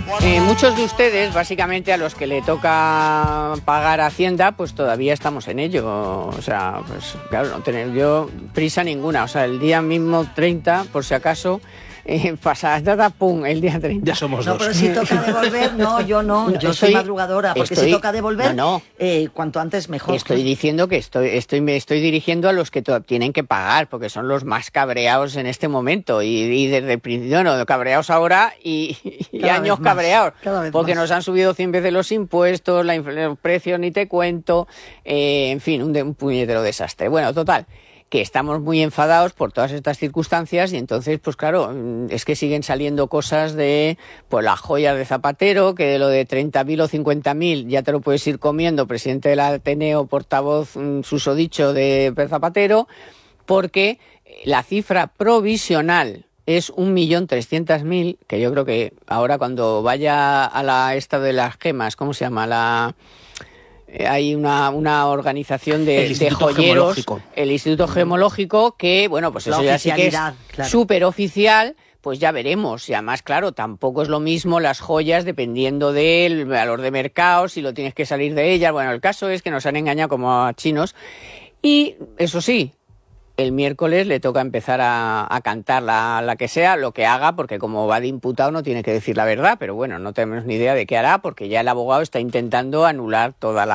Muchos de ustedes, básicamente a los que le toca pagar Hacienda, pues todavía estamos en ello. O sea, pues claro, no tener yo prisa ninguna. O sea, el día mismo 30, por si acaso, pasa, pum, el día 30. Ya somos dos. No, pero si toca devolver, no, yo no. Yo soy madrugadora, porque si toca devolver, cuanto antes mejor. Estoy diciendo que me estoy dirigiendo a los que tienen que pagar, porque son los más cabreados en este momento. Y desde el principio, no, cabreados ahora y años cabreados. Porque nos han subido 100 veces los impuestos, los precios ni te cuento. En fin, un puñetero desastre. Bueno, total, que estamos muy enfadados por todas estas circunstancias y entonces, pues claro, es que siguen saliendo cosas de pues las joyas de Zapatero, que de lo de 30.000 o 50.000 ya te lo puedes ir comiendo, presidente del Ateneo, portavoz susodicho de Zapatero, porque la cifra provisional es 1.300.000, que yo creo que ahora cuando vaya a la esta de las gemas, ¿cómo se llama? Hay una organización de joyeros, el Instituto Gemológico, que, bueno, pues eso ya sí que es súper oficial, pues ya veremos. Y además, claro, tampoco es lo mismo las joyas dependiendo del valor de mercado, si lo tienes que salir de ellas. Bueno, el caso es que nos han engañado como a chinos. Y, eso sí, el miércoles le toca empezar a cantar la que sea, lo que haga, porque como va de imputado no tiene que decir la verdad, pero bueno, no tenemos ni idea de qué hará, porque ya el abogado está intentando anular toda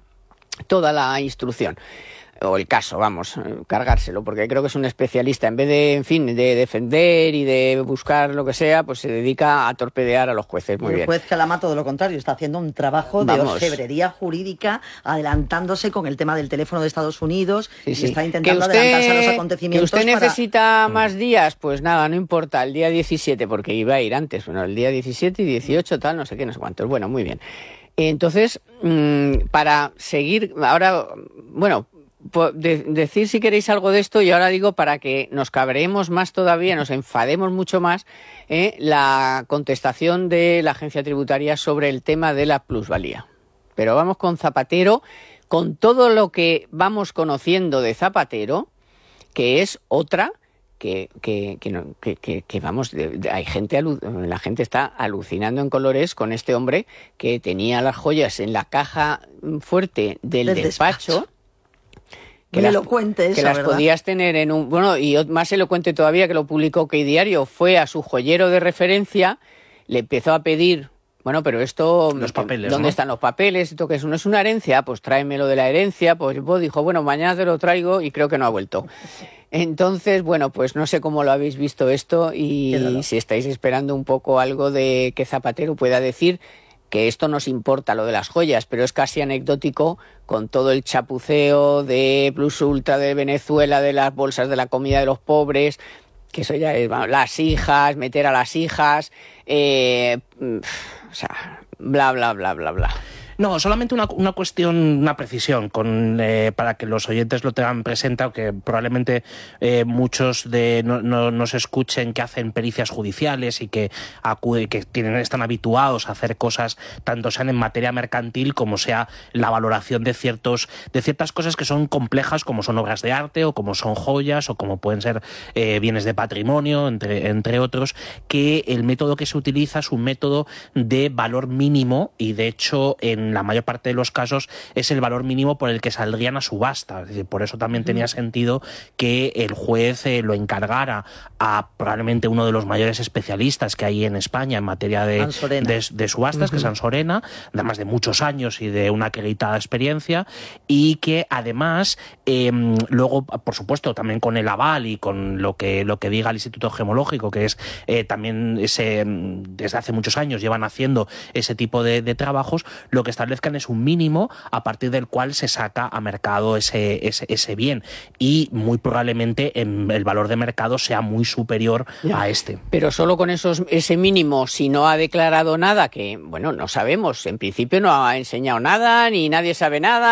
la instrucción. O el caso, vamos, cargárselo, porque creo que es un especialista. En vez de, en fin, de defender y de buscar lo que sea, pues se dedica a torpedear a los jueces. Muy bien. El juez Calama, todo lo contrario, está haciendo un trabajo de orfebrería jurídica, adelantándose con el tema del teléfono de Estados Unidos, y está intentando adelantarse a los acontecimientos. ¿Que usted necesita más días? Pues nada, no importa, el día 17, porque iba a ir antes. Bueno, el día 17 y 18, tal, no sé qué, no sé cuántos. Bueno, muy bien. Entonces, para seguir, ahora, bueno, decir si queréis algo de esto, y ahora digo para que nos cabreemos más todavía, nos enfademos mucho más, la contestación de la agencia tributaria sobre el tema de la plusvalía. Pero vamos con Zapatero, con todo lo que vamos conociendo de Zapatero, que es otra que vamos, hay gente, la gente está alucinando en colores con este hombre que tenía las joyas en la caja fuerte del despacho. Que elocuente eso, que las ¿verdad? Podías tener en un... Bueno, y más elocuente todavía, que lo publicó OK Diario, fue a su joyero de referencia, le empezó a pedir, bueno, pero esto... Los papeles, ¿dónde están los papeles? ¿Esto que es? ¿No es una herencia? Pues tráemelo de la herencia. Pues dijo, bueno, mañana te lo traigo, y creo que no ha vuelto. Entonces, bueno, pues no sé cómo lo habéis visto esto y si estáis esperando un poco algo de que Zapatero pueda decir, que esto nos importa, lo de las joyas, pero es casi anecdótico con todo el chapuceo de Plus Ultra de Venezuela, de las bolsas de la comida de los pobres, que eso ya es, las hijas, meter a las hijas, o sea, bla, bla, bla, bla, bla. No, solamente una cuestión, una precisión, para que los oyentes lo tengan presente, aunque probablemente muchos no se escuchen que hacen pericias judiciales y que están habituados a hacer cosas, tanto sean en materia mercantil como sea la valoración de ciertas cosas que son complejas, como son obras de arte o como son joyas o como pueden ser bienes de patrimonio, entre otros, que el método que se utiliza es un método de valor mínimo y, de hecho, en la mayor parte de los casos es el valor mínimo por el que saldrían a subasta. Es decir, por eso también tenía sentido que el juez lo encargara a probablemente uno de los mayores especialistas que hay en España en materia de subastas, que es Ansorena, además de muchos años y de una acreditada experiencia, y que además luego, por supuesto, también con el aval y con lo que diga el Instituto Gemológico, que es también desde hace muchos años llevan haciendo ese tipo de trabajos, lo que establezcan es un mínimo a partir del cual se saca a mercado ese bien, y muy probablemente el valor de mercado sea muy superior a este. Pero solo con ese mínimo, si no ha declarado nada, que bueno, no sabemos, en principio no ha enseñado nada, ni nadie sabe nada.